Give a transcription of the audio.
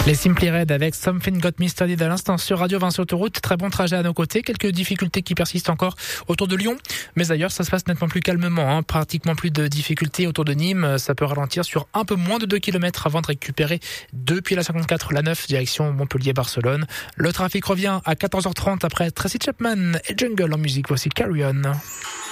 Les Simply Red avec Something Got Me Started à l'instant sur Radio 20 sur Autoroute. Très bon trajet à nos côtés. Quelques difficultés qui persistent encore autour de Lyon. Mais ailleurs, ça se passe nettement plus calmement. Pratiquement plus de difficultés autour de Nîmes. Ça peut ralentir sur un peu moins de 2 km avant de récupérer depuis la 54, la 9, direction Montpellier-Barcelone. Le trafic revient à 14h30 après Tracy Chapman et Jungle en musique. Voici Carry On.